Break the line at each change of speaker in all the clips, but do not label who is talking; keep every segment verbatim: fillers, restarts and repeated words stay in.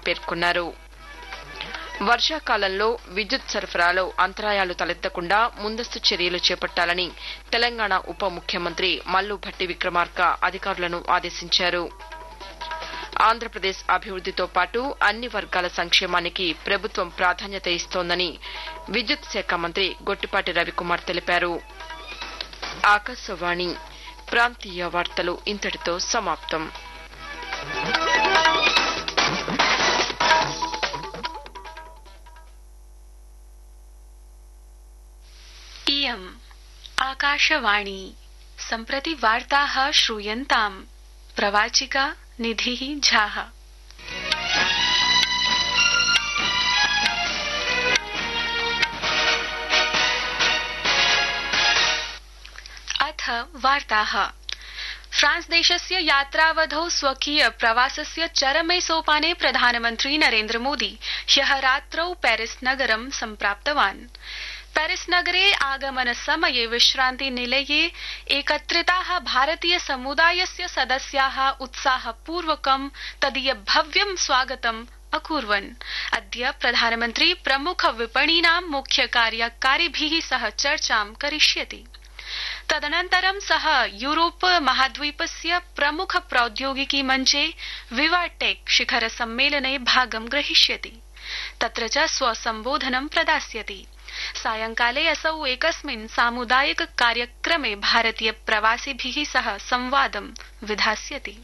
పేర్కొన్నారు. వర్షాకాలంలో విద్యుత్ సరఫరాలో అంతరాయాలు తలెత్తకుండా ముందస్తు చర్యలు చేపట్టాలని తెలంగాణ ఉప ముఖ్యమంత్రి మల్లు భట్టి విక్రమార్క అధికారులను ఆదేశించారు. ఆంధ్రప్రదేశ్ అభివృద్దితో పాటు అన్ని వర్గాల సంక్షేమానికి ప్రభుత్వం ప్రాధాన్యత ఇస్తోందని విద్యుత్ శాఖ మంత్రి గొట్టిపాటి రవికుమార్ తెలిపారు. ఆకాశవాణి ప్రాంతీయ వార్తలు ఇంతటితో సమాప్తం.
इयम् आकाशवाणी सम्प्रति वार्ताः श्रूयन्ताम्. प्रवाचिका निधिः झाः. अथ वार्ताः. फ्रांस देशस्य यात्रावधौ स्वकीय प्रवासस्य चरमे सोपाने प्रधानमन्त्री नरेन्द्र मोदी ह्यः रात्रौ पेरिस नगरं सम्प्राप्तवान्. पेरिस नगरे आगमन समये विश्रान्ति निलये एकत्रिताः भारतीय समुदायस्य सदस्याः उत्साहपूर्वकं तदीय भव्यं स्वागतम् अकुर्वन्. अद्य प्रधानमन्त्री प्रमुख विपणीनां मुख्य कार्यकारिभिः सह चर्चां करिष्यति. तदनन्तरं सः यूरोप महाद्वीपस्य प्रमुख प्रौद्योगिकी मञ्चे विवाटेक शिखर सम्मेलने भागं ग्रहीष्यति. तत्र च स्वसम्बोधनं प्रदास्यति. सायंकाले असौ एकस्मिन् सामुदायिक कार्यक्रमे भारतीय प्रवासिभिः सह संवादं विधास्यति.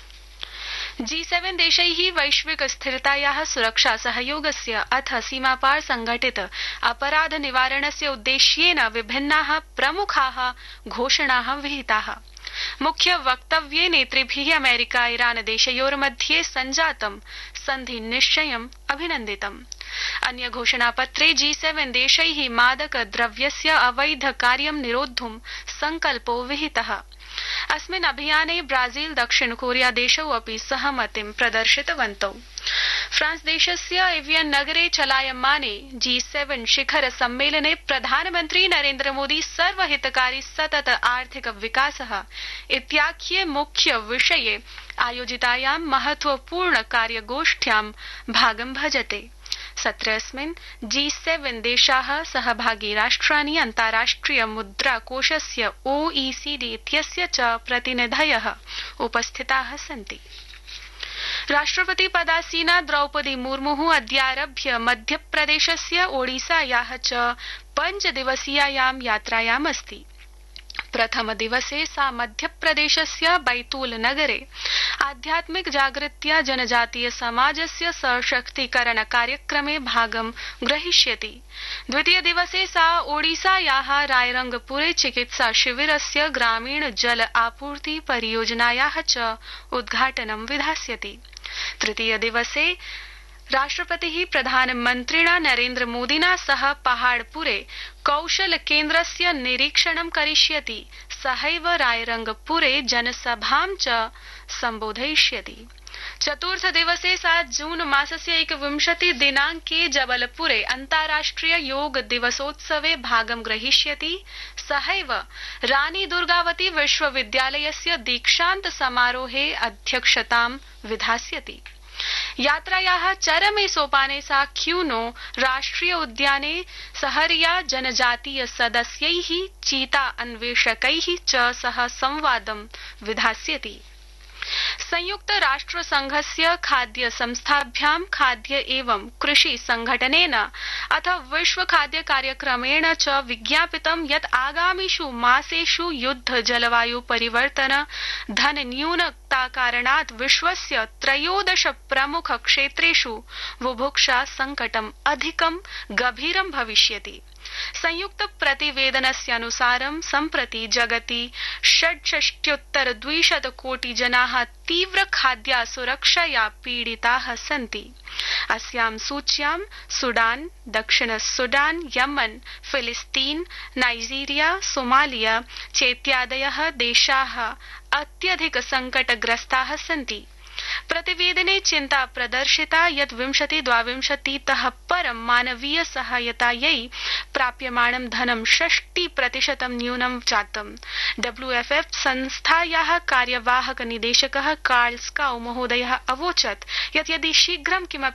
जी सेवन देशैः वैश्विक स्थिरतायाः सुरक्षा सहयोगस्य अथ सीमापार संघटित अपराध निवारणस्य उद्देश्येन विभिन्नाः प्रमुखाः घोषणाः विहिताः. मुख्य वक्तव्ये नेतृभिः अमेरिका ईरान देशयोर्मध्ये सञ्जातं सन्धि निश्चयम् अभिनन्दितम्. अन्य घोषणापत्रे जी सेवन देशैः मादक द्रव्यस्य अवैध कार्यं निरोद्धुं संकल्पो विहितः. अस्मिन् अभियाने ब्राजील दक्षिण कोरिया देशौ अपि सहमतिं प्रदर्शितवन्तौ. फ्रांस देशस्य एवियन नगरे चलायमाने जी सेवन शिखर सम्मेलने प्रधानमन्त्री नरेन्द्र मोदी सर्वहितकारी सतत आर्थिक विकासः इत्याख्ये मुख्य विषये आयोजितायां महत्वपूर्ण कार्यगोष्ठ्यां भागं भजते. सत्रेऽस्मिन् जी सेवन देशाः सहभागी राष्ट्राणि अन्ताराष्ट्रिय मुद्राकोषस्य ओईसीडी इत्यस्य च प्रतिनिधयः उपस्थिताः सन्ति. राष्ट्रपति पदासीना द्रौपदी मुर्मुः अद्यारभ्य मध्यप्रदेशस्य ओडिसायाः च पञ्चदिवसीयायां यात्रायाम् अस्ति. प्रथम दिवसे सा मध्यप्रदेशस्य बैतूल नगरे आध्यात्मिक जागृत्या जनजातीय समाजस्य सशक्तीकरण कार्यक्रमे भागं ग्रहीष्यति. द्वितीय दिवसे सा ओडिसायाः रायरंगपुरे चिकित्सा शिविरस्य ग्रामीण जल आपूर्ति परियोजनायाः च उद्घाटनं विधास्यति. तृतीय दिवसे राष्ट्रपतिः प्रधानमन्त्रिणा नरेन्द्र मोदिना सह पहाड़पुरे कौशल केन्द्रस्य निरीक्षणं करिष्यति. सहैव रायरंगपुरे जनसभां च सम्बोधयिष्यति. चतुर्थ दिवसे सा जून मासस्य एकविंशति दिनांके जबलपुरे अन्ताराष्ट्रिय योग दिवसोत्सवे भागं ग्रहीष्यति. सहैव रानी दुर्गावती विश्वविद्यालयस्य दीक्षान्त समारोहे अध्यक्षतां विधास्यति. यात्रायाः चरमे सोपाने सा क्यूनो राष्ट्रिय उद्याने सहरिया जनजातीय सदस्यैः चीता अन्वेषकैः च सह संवादं विधास्यति. संयुक्त राष्ट्र संघस्य खाद्य संस्थाभ्यां खाद्य एवं कृषि संघटनेन अथ विश्व खाद्य कार्यक्रमेण च विज्ञापितं यत् आगामिषु मासेषु युद्ध जलवायु परिवर्तन धन न्यूनता कारणात् विश्वस्य त्रयोदश प्रमुख क्षेत्रेषु बुभुक्षा संकटम् अधिकं गभीरं भविष्यति. संयुक्त प्रतिवेदनस्यानुसारं सम्प्रति जगति षड्षष्ट्युत्तर द्विशत कोटि जनाः तीव्र खाद्यासुरक्षया पीडिताः सन्ति. अस्यां सूच्यां सुडान, दक्षिण सुडान, यमन, फिलिस्तीन, नाइजीरिया, सोमालिया चेत्यादयः देशाः अत्यधिक संकटग्रस्ताः सन्ति. प्रतिवेदने चिन्ता प्रदर्शिता यत् विंशति द्वाविंशतितः परं मानवीय सहायतायै प्राप्यमाणं धनं षष्टि प्रतिशतं न्यूनं जातम्. डब्ल्यूएफएफ संस्थायाः कार्यवाहक निदेशकः कार्ल स्काउ महोदयः अवोचत् यत् यदि शीघ्रं किमपि